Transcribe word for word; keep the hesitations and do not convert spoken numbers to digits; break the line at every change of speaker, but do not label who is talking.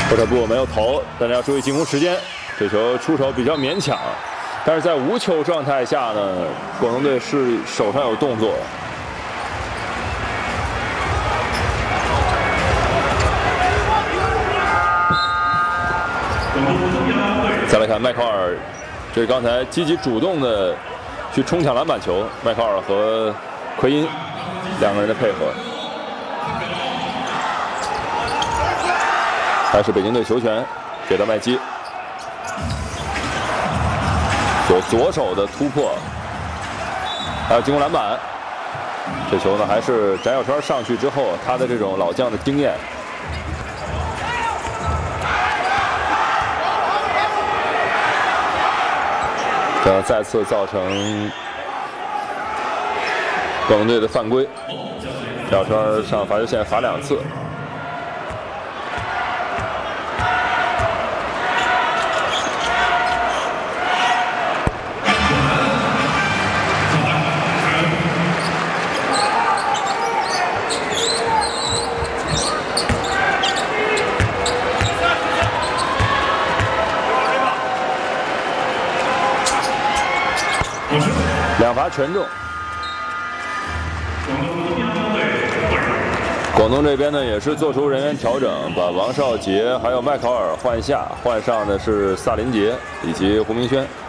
波特布没有投，但是要注意进攻时间。这球出手比较勉强，但是在无球状态下呢，广东队是手上有动作。再来看迈考尔，这是刚才积极主动的去冲抢篮板球，迈考尔和奎因两个人的配合。 还是北京队球权，给到麦基，有左手的突破，还有进攻篮板。这球呢，还是翟小川上去之后，他的这种老将的经验。这样再次造成广东队的犯规，翟小川上罚球线罚两次。 两罚全中。广东这边呢也是做出人员调整，把王少杰还有麦考尔换下，换上的是萨林杰以及胡明轩。